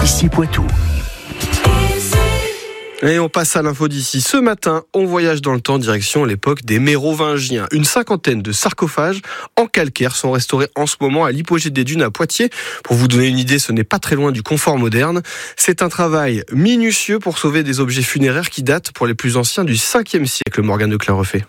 Ici Poitou. Et on passe à l'info d'ici. Ce matin, on voyage dans le temps, direction l'époque des Mérovingiens. Une cinquantaine de sarcophages en calcaire sont restaurés en ce moment à l'Hypogée des Dunes à Poitiers. Pour vous donner une idée, ce n'est pas très loin du confort moderne. C'est un travail minutieux pour sauver des objets funéraires qui datent pour les plus anciens du 5e siècle. Morgane de Clain-Refait.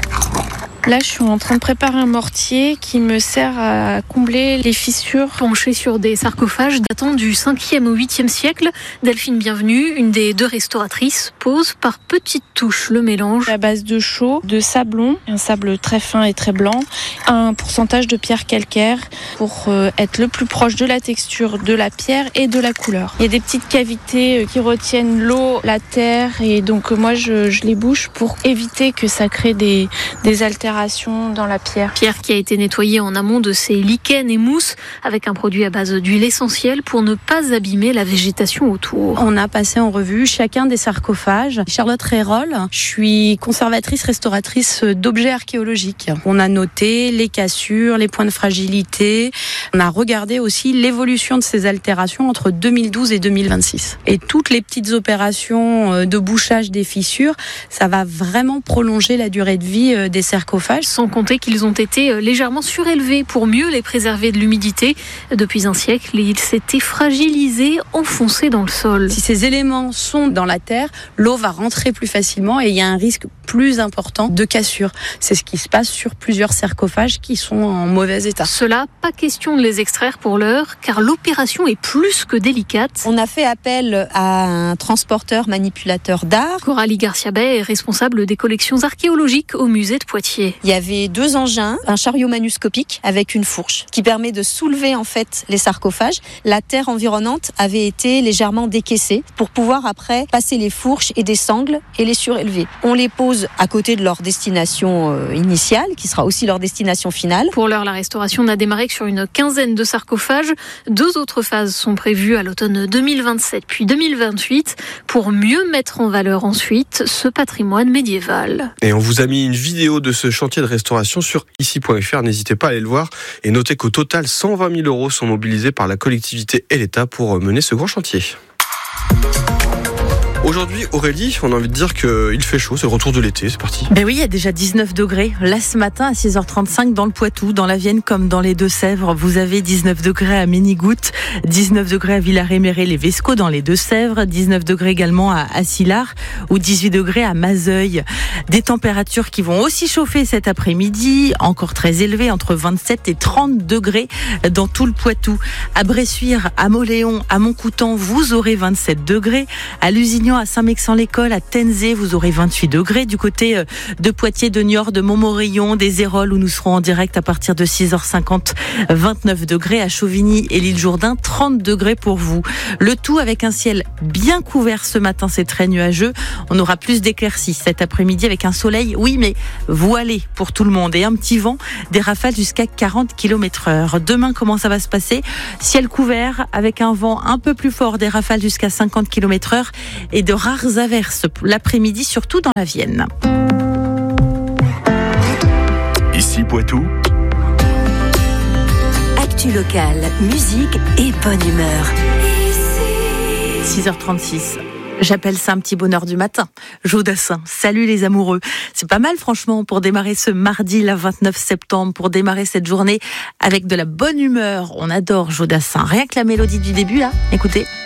Là, je suis en train de préparer un mortier qui me sert à combler les fissures penchées sur des sarcophages datant du 5e au 8e siècle. Delphine Bienvenue, une des deux restauratrices, pose par petites touches le mélange à base de chaux, de sablon, un sable très fin et très blanc, un pourcentage de pierre calcaire pour être le plus proche de la texture de la pierre et de la couleur. Il y a des petites cavités qui retiennent l'eau, la terre, et donc moi je les bouche pour éviter que ça crée des altérations dans la pierre. Pierre qui a été nettoyée en amont de ses lichens et mousses avec un produit à base d'huile essentielle pour ne pas abîmer la végétation autour. On a passé en revue chacun des sarcophages. Charlotte Réroll, je suis conservatrice restauratrice d'objets archéologiques. On a noté les cassures, les points de fragilité. On a regardé aussi l'évolution de ces altérations entre 2012 et 2026. Et toutes les petites opérations de bouchage des fissures, ça va vraiment prolonger la durée de vie des sarcophages. Sans compter qu'ils ont été légèrement surélevés pour mieux les préserver de l'humidité. Depuis un siècle, ils s'étaient fragilisés, enfoncés dans le sol. Si ces éléments sont dans la terre, l'eau va rentrer plus facilement et il y a un risque plus important de cassure. C'est ce qui se passe sur plusieurs sarcophages qui sont en mauvais état. Cela, pas question de les extraire pour l'heure, car l'opération est plus que délicate. On a fait appel à un transporteur manipulateur d'art. Coralie Garcia-Bay est responsable des collections archéologiques au musée de Poitiers. Il y avait deux engins, un chariot manuscopique avec une fourche qui permet de soulever en fait les sarcophages. La terre environnante avait été légèrement décaissée pour pouvoir après passer les fourches et des sangles et les surélever. On les pose à côté de leur destination initiale, qui sera aussi leur destination finale. Pour l'heure, la restauration n'a démarré que sur une quinzaine de sarcophages. 2 autres phases sont prévues à l'automne 2027 puis 2028 pour mieux mettre en valeur ensuite ce patrimoine médiéval. Et on vous a mis une vidéo de ce chantier de restauration sur ici.fr. N'hésitez pas à aller le voir. Et notez qu'au total, 120 000 € sont mobilisés par la collectivité et l'État pour mener ce grand chantier. Aujourd'hui, Aurélie, on a envie de dire qu'il fait chaud, c'est le retour de l'été, c'est parti. Ben oui, il y a déjà 19 degrés. Là, ce matin, à 6h35, dans le Poitou, dans la Vienne, comme dans les Deux-Sèvres, vous avez 19 degrés à Ménigoutte, 19 degrés à Villars-et-Méré-les-Vescots, dans les Deux-Sèvres, 19 degrés également à Sillars, ou 18 degrés à Mazeuil. Des températures qui vont aussi chauffer cet après-midi, encore très élevées, entre 27 et 30 degrés dans tout le Poitou. À Bressuire, à Mauléon, à Montcoutan, vous aurez 27 degrés. À Lusignan, à Saint-Mexan-l'École, à Tenzé, vous aurez 28 degrés. Du côté de Poitiers, de Niort, de Montmorillon, des Héroles, où nous serons en direct à partir de 6h50, 29 degrés. À Chauvigny et l'île Jourdain, 30 degrés pour vous. Le tout avec un ciel bien couvert ce matin, c'est très nuageux. On aura plus d'éclaircies cet après-midi avec un soleil, oui, mais voilé pour tout le monde. Et un petit vent, des rafales jusqu'à 40 km/h. Demain, comment ça va se passer ? Ciel couvert avec un vent un peu plus fort, des rafales jusqu'à 50 km/h et de rares averses l'après-midi, surtout dans la Vienne. Ici Poitou. Actu locale, musique et bonne humeur. 6h36. J'appelle ça un petit bonheur du matin. Jodassin, salut les amoureux. C'est pas mal franchement pour démarrer ce mardi, la 29 septembre, pour démarrer cette journée avec de la bonne humeur. On adore Jodassin. Rien que la mélodie du début là, écoutez.